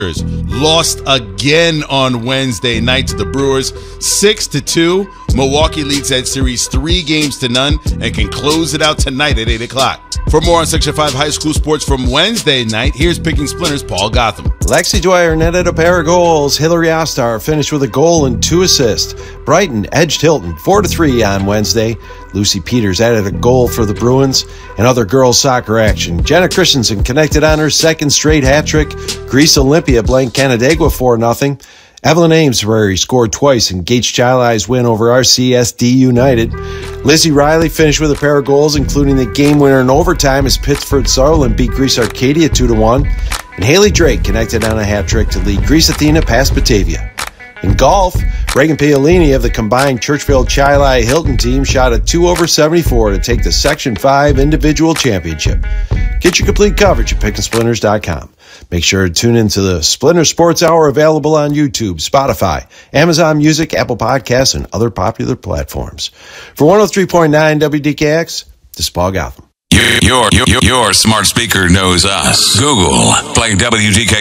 lost again on Wednesday night to the Brewers, 6-2. Milwaukee leads that series 3-0 and can close it out tonight at 8 o'clock. For more on Section 5 high school sports from Wednesday night, here's Picking Splinters' Paul Gotham. Lexi Dwyer netted a pair of goals. Hillary Ostar finished with a goal and 2 assists. Brighton edged Hilton 4-3 on Wednesday. Lucy Peters added a goal for the Bruins. And other girls soccer action, Jenna Christensen connected on her second straight hat trick. Greece Olympia blanked Canandaigua 4-0. Evelyn Amesbury scored twice in Gates Chilai's win over RCSD United. Lizzie Riley finished with a pair of goals, including the game winner in overtime as Pittsford Sutherland beat Greece Arcadia 2-1. And Haley Drake connected on a hat trick to lead Greece Athena past Batavia. In golf, Reagan Paolini of the combined Churchville-Chilai-Hilton team shot a 2/74 to take the Section 5 individual championship. Get your complete coverage at PickandSplinters.com. Make sure to tune into the Splinter Sports Hour, available on YouTube, Spotify, Amazon Music, Apple Podcasts, and other popular platforms. For 103.9 WDKX, this is Paul Gotham. Your smart speaker knows us. Google, play WDK